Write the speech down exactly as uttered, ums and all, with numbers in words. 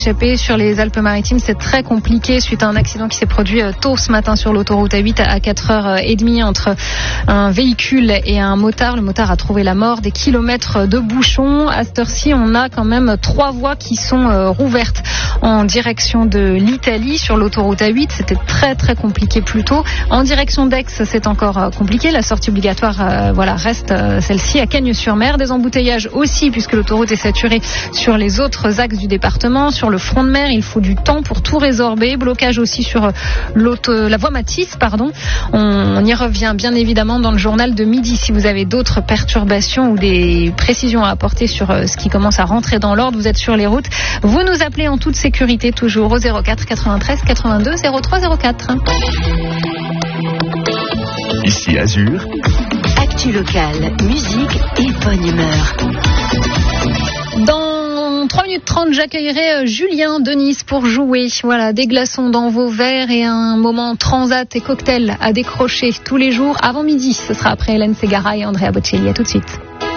échappé sur les Alpes-Maritimes, c'est très compliqué suite à un accident qui s'est produit tôt ce matin sur l'autoroute A huit à quatre heures trente entre un véhicule et un motard. Le motard a trouvé la mort, des kilomètres de bouchons. À cette heure-ci, on a quand même trois voies qui sont rouvertes en direction de l'Italie sur l'autoroute A huit. C'était très très compliqué plus tôt. En direction d'Aix, c'est encore compliqué. La sortie obligatoire euh, voilà, reste euh, celle-ci à Cagnes-sur-Mer. Des embouteillages aussi puisque l'autoroute est saturée sur les autres axes du département. Sur le front de mer, il faut du temps pour tout résorber. Blocage aussi sur la voie Matisse, pardon. On, on y revient bien évidemment dans le journal de midi. Si vous avez d'autres perturbations ou des précisions à apporter sur ce qui commence à rentrer dans l'ordre, vous êtes sur les routes, vous nous appelez en toute sécurité toujours au zéro quatre quatre-vingt-treize quatre-vingt-deux zéro trois zéro quatre. Ici Azur. Actu locale, musique et bonne humeur. Dans trois minutes trente, j'accueillerai Julien de Nice pour jouer. Voilà, des glaçons dans vos verres et un moment transat et cocktail à décrocher tous les jours avant midi. Ce sera après Hélène Ségara et Andrea Bocelli. À tout de suite.